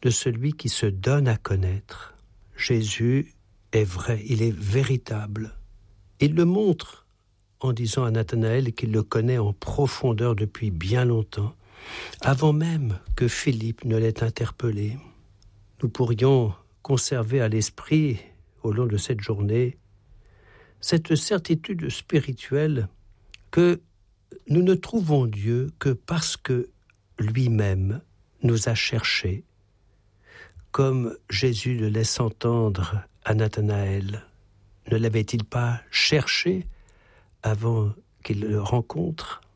de celui qui se donne à connaître. Jésus est vrai, il est véritable. Il le montre en disant à Nathanaël qu'il le connaît en profondeur depuis bien longtemps, avant même que Philippe ne l'ait interpellé. Nous pourrions conserver à l'esprit, au long de cette journée, cette certitude spirituelle que nous ne trouvons Dieu que parce que lui-même nous a cherchés, comme Jésus le laisse entendre à Nathanaël. Ne l'avait-il pas cherché avant qu'il le rencontre ?